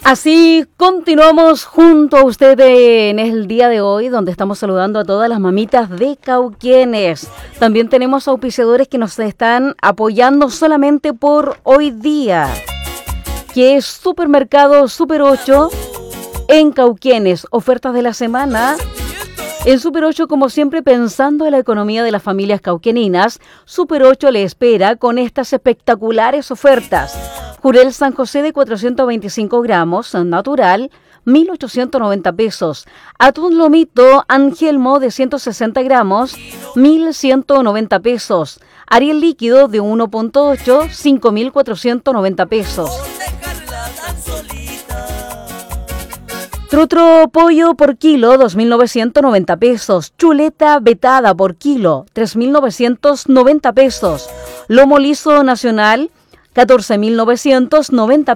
Así continuamos junto a ustedes en el día de hoy, donde estamos saludando a todas las mamitas de Cauquenes. También tenemos auspiciadores que nos están apoyando solamente por hoy día, que es Supermercado Super 8 en Cauquenes. Ofertas de la semana. En Super 8, como siempre, pensando en la economía de las familias cauqueninas, Super 8 le espera con estas espectaculares ofertas. Jurel San José de 425 gramos, natural, 1.890 pesos. Atún lomito Angelmo de 160 gramos, 1.190 pesos. Ariel líquido de 1.8, 5.490 pesos. Trutro pollo por kilo, 2.990 pesos. Chuleta vetada por kilo, 3.990 pesos. Lomo liso nacional, 14.990